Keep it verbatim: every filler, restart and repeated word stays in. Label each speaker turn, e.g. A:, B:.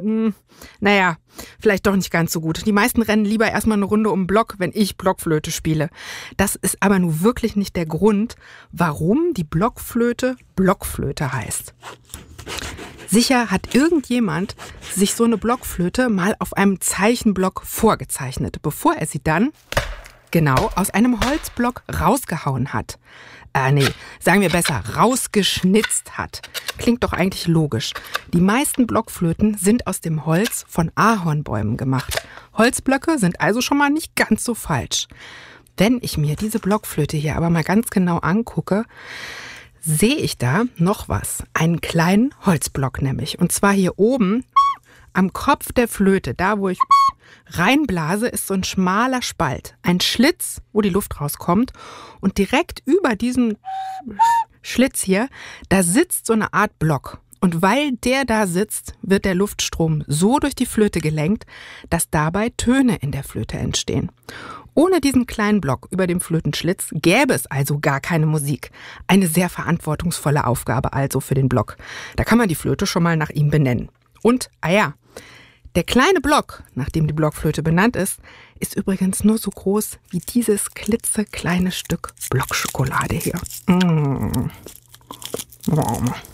A: mh, naja, vielleicht doch nicht ganz so gut. Die meisten rennen lieber erstmal eine Runde um den Block, wenn ich Blockflöte spiele. Das ist aber nun wirklich nicht der Grund, warum die Blockflöte Blockflöte heißt. Sicher hat irgendjemand sich so eine Blockflöte mal auf einem Zeichenblock vorgezeichnet, bevor er sie dann genau aus einem Holzblock rausgehauen hat. Äh, nee, sagen wir besser, rausgeschnitzt hat. Klingt doch eigentlich logisch. Die meisten Blockflöten sind aus dem Holz von Ahornbäumen gemacht. Holzblöcke sind also schon mal nicht ganz so falsch. Wenn ich mir diese Blockflöte hier aber mal ganz genau angucke, sehe ich da noch was. Einen kleinen Holzblock nämlich. Und zwar hier oben am Kopf der Flöte, da wo ich reinblase, ist so ein schmaler Spalt. Ein Schlitz, wo die Luft rauskommt. Und direkt über diesem Schlitz hier, da sitzt so eine Art Block. Und weil der da sitzt, wird der Luftstrom so durch die Flöte gelenkt, dass dabei Töne in der Flöte entstehen. Ohne diesen kleinen Block über dem Flötenschlitz gäbe es also gar keine Musik. Eine sehr verantwortungsvolle Aufgabe also für den Block. Da kann man die Flöte schon mal nach ihm benennen. Und, ah ja, der kleine Block, nach dem die Blockflöte benannt ist, ist übrigens nur so groß wie dieses klitzekleine Stück Blockschokolade hier. Mmh.